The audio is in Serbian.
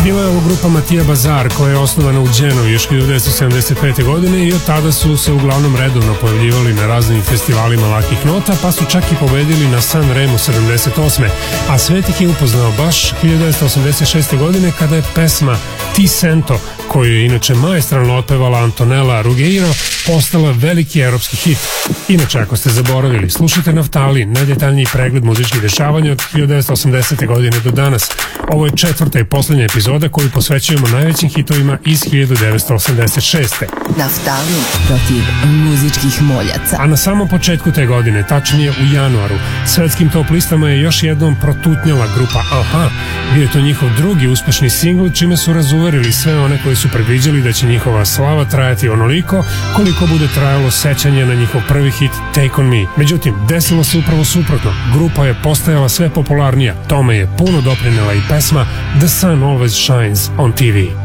Bila je ovo grupa Matija Bazar koja je osnovana u Genovi još 1975. godine i od tada su se uglavnom redovno pojavljivali na raznim festivalima lakih nota, pa su čak i pobedili na San Remu 78. A svet ih je upoznao baš 1986. godine kada je pesma Ti Sento, koju je inače maestralno otpevala Antonella Ruggiero, postala veliki evropski hit. Inače, ako ste zaboravili, slušajte Naftali, najdetaljniji pregled muzičkih dešavanja od 1980. godine do danas. Ovo je 4. i poslednja epizoda koju posvećujemo najvećim hitovima iz 1986. Naftali protiv muzičkih moljaca. A na samom početku te godine, tačnije u januaru, svetskim top listama je još jednom protutnjala grupa Aha. Bio je to njihov drugi uspešni singl, čime su razuverili sve one koji su predviđali da će njihova slava trajati onoliko koliko bude trajalo sećanje na njihov prvi hit Take On Me. Međutim, desilo se upravo suprotno. Grupa je postajala sve popularnija. Tome je puno doprinela i pesma The Sun Always Shines on TV.